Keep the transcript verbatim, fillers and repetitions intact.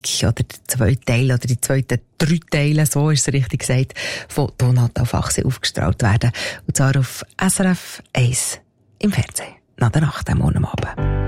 oder der zweite Teil oder die zweiten drei Teile, so ist es richtig gesagt, von Donat auf Achse aufgestrahlt werden. Und zwar auf S R F eins im Fernsehen. Nach der Nacht am Morgen am Abend.